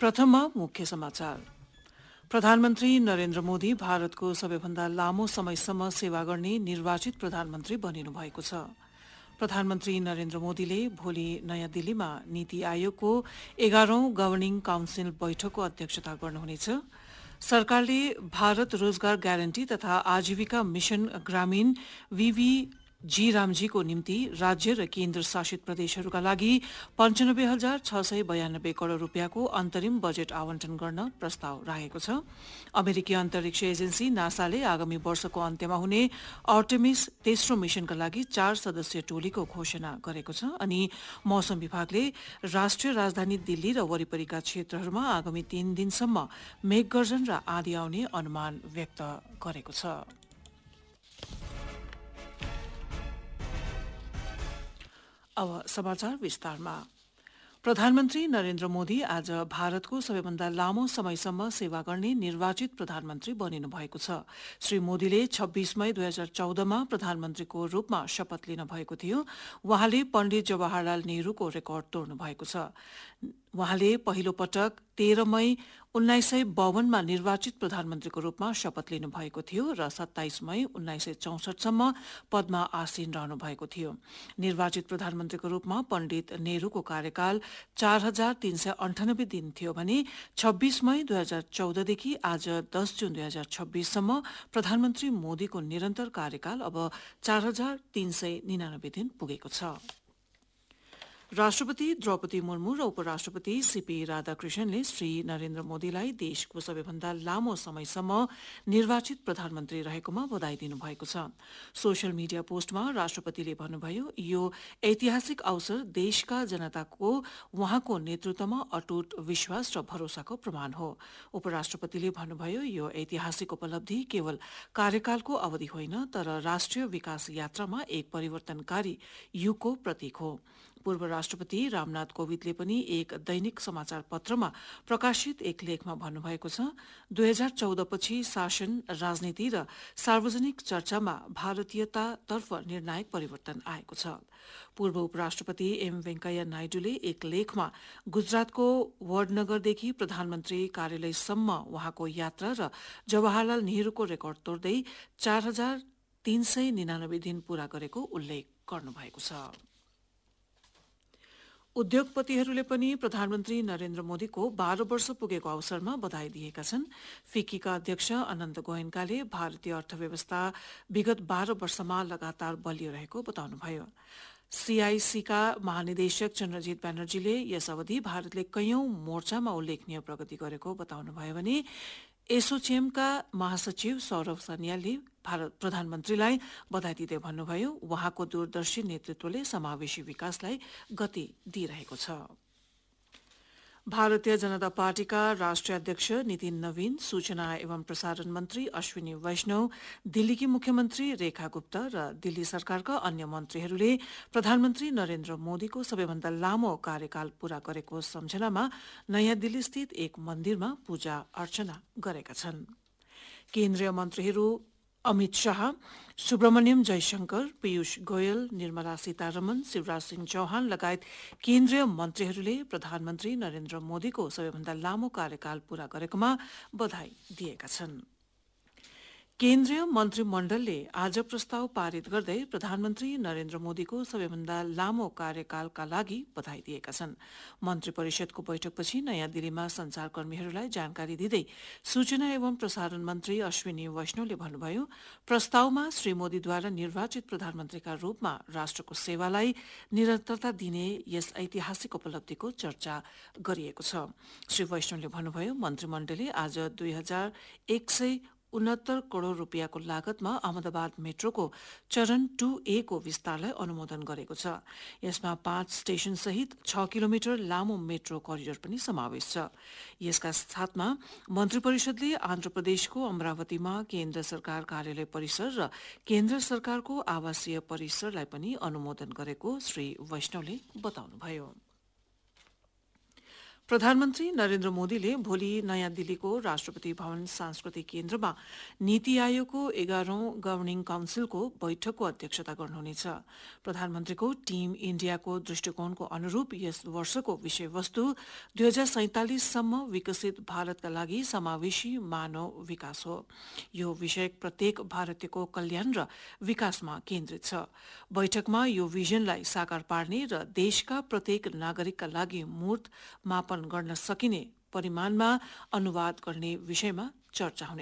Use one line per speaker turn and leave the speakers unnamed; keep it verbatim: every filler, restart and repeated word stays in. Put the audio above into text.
प्रथममा मुख्य समाचार। प्रधानमन्त्री नरेन्द्र मोदी भारतको सबैभन्दा लामो समयसम्म सेवा गर्ने निर्वाचित प्रधानमन्त्री बनिनु भएको छ। प्रधानमन्त्री नरेन्द्र मोदीले भोलि नयाँ दिल्लीमा नीति आयोगको एघारौं गभर्निङ काउन्सिल बैठकको अध्यक्षता गर्नुहुनेछ। सरकारले भारत रोजगार ग्यारेन्टी तथा आजीविका मिशन ग्रामीण वीवी जी रामजीको निम्ति राज्य र केन्द्र शासित प्रदेशहरूका लागि पञ्चानब्बे हजार छ सय बयानब्बे करोड़ रूपियाँको अन्तरिम बजेट आवन्टन गर्न प्रस्ताव राखेको छ। अमेरिकी अन्तरिक्ष एजेन्सी नासाले आगामी वर्षको अन्त्यमा हुने आर्टेमिस तेस्रो मिशनका लागि चार सदस्यीय टोलीको घोषणा गरेको छ। अनि मौसम विभागले राष्ट्रिय राजधानी दिल्ली र वरिपरिका क्षेत्रहरूमा आगामी तीन दिनसम्म मेघगर्जन र आँधी आउने अनुमान व्यक्त गरेको छ। अब समाचार विस्तारमा। प्रधानमन्त्री नरेन्द्र मोदी आज भारतको सबैभन्दा लामो समयसम्म सेवा गर्ने निर्वाचित प्रधानमन्त्री बनिनु भएको छ। श्री मोदीले छब्बीस मई दुई हजार चौधमा प्रधानमन्त्रीको रूपमा शपथ लिनु भएको थियो। उहाँले पण्डित जवाहरलाल नेहरूको रेकर्ड तोड्नु भएको छ। उहाँले पहिलो पटक तेह्र मई उन्नाइस सय बावनमा निर्वाचित प्रधानमन्त्रीको रूपमा शपथ लिनु भएको थियो र सत्ताइस मई उन्नाइस सय चौसठसम्म पदमा आसीन रहनु भएको थियो। निर्वाचित प्रधानमन्त्रीको रूपमा पण्डित नेहरूको कार्यकाल चार हजार तीन सय अन्ठानब्बे दिन थियो भने छब्बीस मई दुई हजार चौधदेखि आज दस जुन दुई हजार छब्बीससम्म प्रधानमन्त्री मोदीको निरन्तर कार्यकाल अब चार हजार तीन सय निनानब्बे दिन पुगेको छ। राष्ट्रपति द्रौपदी मुर्मू र उपराष्ट्रपति सीपी राधाकृष्णनले श्री नरेन्द्र मोदीलाई देशको सबैभन्दा लामो समयसम्म निर्वाचित प्रधानमन्त्री रहेकोमा बधाई दिनुभएको छ। सोशल मिडिया पोस्टमा राष्ट्रपतिले भन्नुभयो, यो ऐतिहासिक अवसर देशका जनताको उहाँको नेतृत्वमा अटुट विश्वास र भरोसाको प्रमाण हो। उपराष्ट्रपतिले भन्नुभयो, यो ऐतिहासिक उपलब्धि केवल कार्यकालको अवधि होइन तर राष्ट्रिय विकास यात्रामा एक परिवर्तनकारी युगको प्रतीक हो। पूर्व राष्ट्रपति रामनाथ कोविन्दले पनि एक दैनिक समाचार पत्रमा प्रकाशित एक लेखमा भन्नुभएको छ, दुई हजार चौधपछि शासन, राजनीति र सार्वजनिक चर्चामा भारतीयतातर्फ निर्णायक परिवर्तन आएको छ। पूर्व उपराष्ट्रपति एम वेंकैया नायडूले एक लेखमा गुजरातको वडनगरदेखि प्रधानमन्त्री कार्यालयसम्म उहाँको यात्रा र जवाहरलाल नेहरूको रेकर्ड तोड्दै चार हजार तीन सय निनानब्बे दिन पूरा गरेको उल्लेख गर्नुभएको छ। उद्योगपतिहरूले पनि प्रधानमन्त्री नरेन्द्र मोदीको बाह्र वर्ष पुगेको अवसरमा बधाई दिएका छन्। फिक्कीका अध्यक्ष अनन्त गोयन्काले भारतीय अर्थव्यवस्था विगत बाह्र वर्षमा लगातार बलियो रहेको बताउनुभयो। सीआईसीका महानिदेशक चन्द्रजित ब्यानर्जीले यस अवधि भारतले कैयौं मोर्चामा उल्लेखनीय प्रगति गरेको बताउनुभयो भने एसोचेमका महासचिव सौरभ सन्यालले भारत प्रधानमन्त्रीलाई बधाई दिँदै भन्नुभयो, उहाँको दूरदर्शी नेतृत्वले समावेशी विकासलाई गति दिइरहेको छ। भारतीय जनता पार्टीका राष्ट्रिय अध्यक्ष नितिन नवीन, सूचना एवं प्रसारण मन्त्री अश्विनी वैष्णव, दिल्लीकी मुख्यमन्त्री रेखा गुप्ता र दिल्ली सरकारका अन्य मन्त्रीहरूले प्रधानमन्त्री नरेन्द्र मोदीको सबैभन्दा लामो कार्यकाल पूरा गरेको सम्झनामा नयाँ दिल्लीस्थित एक मन्दिरमा पूजा अर्चना गरेका छन्। केन्द्रीय मन्त्रीहरू अमित शाह, सुब्रमण्यम जयशंकर, पीयूष गोयल, निर्मला सीतारमण, शिवराज सिंह चौहान लगायत केन्द्रीय मन्त्रीहरूले प्रधानमन्त्री नरेन्द्र मोदीको सबैभन्दा लामो कार्यकाल पूरा गरेकोमा बधाई दिएका छन्। केन्द्रीय मन्त्रीमण्डलले आज प्रस्ताव पारित गर्दै प्रधानमन्त्री नरेन्द्र मोदीको सबैभन्दा लामो कार्यकालका लागि बधाई दिएका छन्। मन्त्री परिषदको बैठकपछि नयाँ दिल्लीमा संचारकर्मीहरूलाई जानकारी दिँदै सूचना एवं प्रसारण मन्त्री अश्विनी वैष्णवले भन्नुभयो, प्रस्तावमा श्री मोदीद्वारा निर्वाचित प्रधानमन्त्रीका रूपमा राष्ट्रको सेवालाई निरन्तरता दिने यस ऐतिहासिक उपलब्धिको चर्चा गरिएको छ। श्री वैष्णवले भन्नुभयो, मन्त्रीमण्डलले आज दुई हजार एक सय उनहत्तर करोड़ रूपियाँको लागतमा अहमदाबाद मेट्रोको चरण टू ए को विस्तारलाई अनुमोदन गरेको छ। यसमा पाँच स्टेशन सहित छ किलोमिटर लामो मेट्रो करिडोर पनि समावेश छ। यसका साथमा मन्त्री परिषदले आन्ध्र प्रदेशको अमरावतीमा केन्द्र सरकार कार्यालय परिसर र केन्द्र सरकारको आवासीय परिसरलाई पनि अनुमोदन गरेको श्री वैष्णवले बताउनुभयो। प्रधानमन्त्री नरेन्द्र मोदीले भोलि नयाँ दिल्लीको राष्ट्रपति भवन सांस्कृतिक केन्द्रमा नीति आयोगको एघारौं गभर्निङ काउन्सिलको बैठकको अध्यक्षता गर्नुहुनेछ। प्रधानमन्त्रीको टीम इण्डियाको दृष्टिकोणको अनुरूप यस वर्षको विषयवस्तु दुई हजार सैंतालिससम्म विकसित भारतका लागि समावेशी मानव विकास हो। यो विषय प्रत्येक भारतीयको कल्याण र विकासमा केन्द्रित छ। बैठकमा यो भिजनलाई साकार पार्ने र देशका प्रत्येक नागरिकका लागि मूर्त मापन गर्न सकिने परिमाणमा अनुवाद गर्ने विषयमा चर्चा हुने